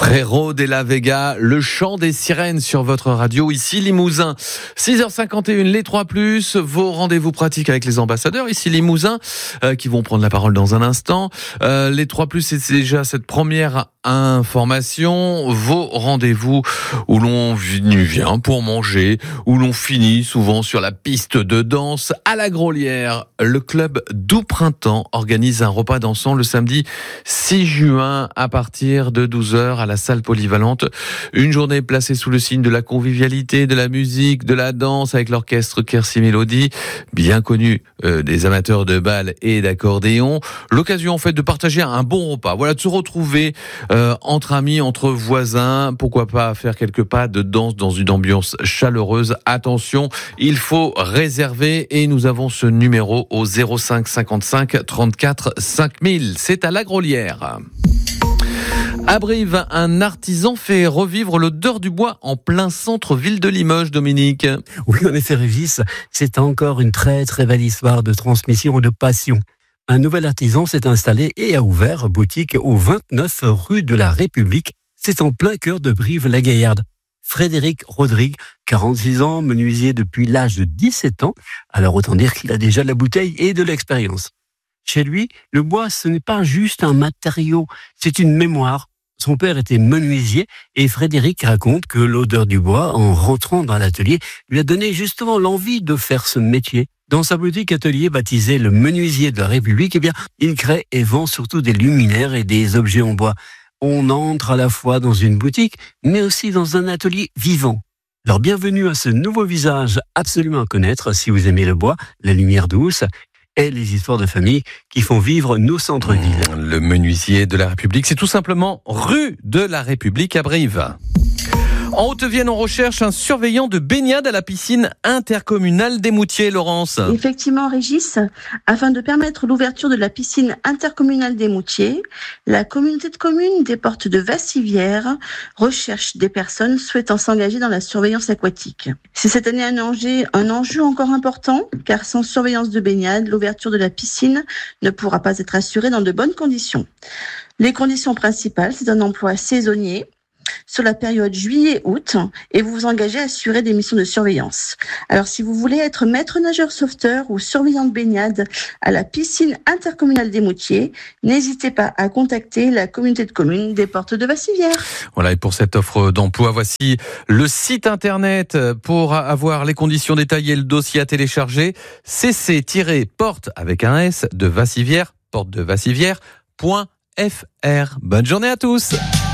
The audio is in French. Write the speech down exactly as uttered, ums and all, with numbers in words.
Frérot de la Vega, le chant des sirènes sur votre radio, ici Limousin. six heures cinquante et une, les trois plus, vos rendez-vous pratiques avec les ambassadeurs, ici Limousin, euh, qui vont prendre la parole dans un instant. Euh, les trois plus, c'est déjà cette première information, vos rendez-vous où l'on vient pour manger, où l'on finit souvent sur la piste de danse. À la Grolière, le club Doux Printemps organise un repas dansant le samedi six juin à partir de douze heures à la salle polyvalente. Une journée placée sous le signe de la convivialité, de la musique, de la danse avec l'orchestre Quercy Mélodie, bien connu euh, des amateurs de bal et d'accordéon. L'occasion en fait de partager un bon repas, voilà, de se retrouver euh, entre amis, entre voisins, pourquoi pas faire quelques pas de danse dans une ambiance chaleureuse. Attention, il faut réserver et nous avons ce numéro au zéro cinq cinquante-cinq trente-quatre cinq mille. C'est à la Grolière. À Brive, un artisan fait revivre l'odeur du bois en plein centre-ville de Limoges, Dominique. Oui, en effet, Régis, c'est encore une très très belle histoire de transmission et de passion. Un nouvel artisan s'est installé et a ouvert boutique au vingt-neuf rue de la République. C'est en plein cœur de Brive-la-Gaillarde. Frédéric Rodrigue, quarante-six ans, menuisier depuis l'âge de dix-sept ans. Alors autant dire qu'il a déjà de la bouteille et de l'expérience. Chez lui, le bois, ce n'est pas juste un matériau, c'est une mémoire. Son père était menuisier et Frédéric raconte que l'odeur du bois, en rentrant dans l'atelier, lui a donné justement l'envie de faire ce métier. Dans sa boutique atelier baptisée le Menuisier de la République, eh bien, il crée et vend surtout des luminaires et des objets en bois. On entre à la fois dans une boutique, mais aussi dans un atelier vivant. Alors bienvenue à ce nouveau visage absolument à connaître si vous aimez le bois, la lumière douce et les histoires de famille qui font vivre nos centres-villes. Le Menuisier de la République, c'est tout simplement rue de la République à Brive. En Haute-Vienne, on recherche un surveillant de baignade à la piscine intercommunale des Moutiers, Laurence. Effectivement, Régis, afin de permettre l'ouverture de la piscine intercommunale des Moutiers, la communauté de communes des Portes de Vassivière recherche des personnes souhaitant s'engager dans la surveillance aquatique. C'est cette année un enjeu, un enjeu encore important, car sans surveillance de baignade, l'ouverture de la piscine ne pourra pas être assurée dans de bonnes conditions. Les conditions principales, c'est un emploi saisonnier, sur la période juillet-août et vous vous engagez à assurer des missions de surveillance. Alors, si vous voulez être maître nageur sauveteur ou surveillant de baignade à la piscine intercommunale des Moutiers, n'hésitez pas à contacter la communauté de communes des Portes de Vassivière. Voilà, et pour cette offre d'emploi, voici le site internet pour avoir les conditions détaillées, le dossier à télécharger, cc-porte avec un S de Vassivière, porte de Vassivière, point F R. Bonne journée à tous.